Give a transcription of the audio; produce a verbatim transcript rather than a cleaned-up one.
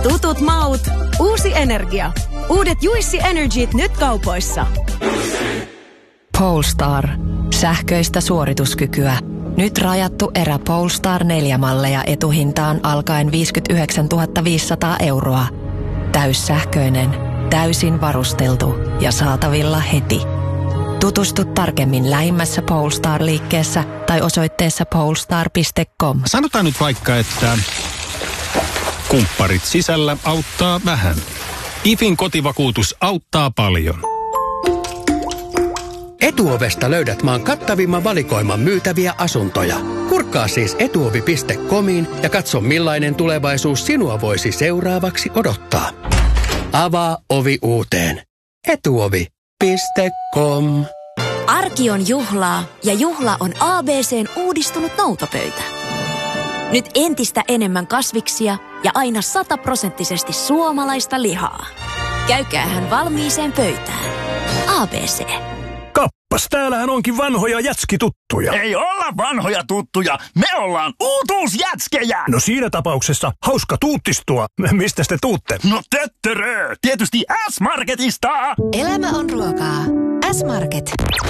Tutut maut, uusi energia. Uudet Juicy Energyt nyt kaupoissa. Polestar. Sähköistä suorituskykyä. Nyt rajattu erä Polestar neljä malleja etuhintaan alkaen viisikymmentäyhdeksäntuhatta viisisataa euroa. Täyssähköinen, täysin varusteltu ja saatavilla heti. Tutustu tarkemmin lähimmässä Polestar-liikkeessä tai osoitteessa polestar piste com. Sanotaan nyt vaikka, että kumpparit sisällä auttaa vähän. IFin kotivakuutus auttaa paljon. Etuovesta löydät maan kattavimman valikoiman myytäviä asuntoja. Kurkkaa siis etuovi piste comiin ja katso millainen tulevaisuus sinua voisi seuraavaksi odottaa. Avaa ovi uuteen. etuovi piste com. Arki on juhlaa ja juhla on A B C:n uudistunut noutopöytä. Nyt entistä enemmän kasviksia ja aina sataprosenttisesti suomalaista lihaa. Käykäähän valmiiseen pöytään. A B C. Kappas, täällähän onkin vanhoja jätskituttuja. Ei olla vanhoja tuttuja, me ollaan uutuusjätskejä. No siinä tapauksessa hauska tuuttistua. Mistä te tuutte? No töttörö, tietysti S-Marketista. Elämä on ruokaa. S-Market.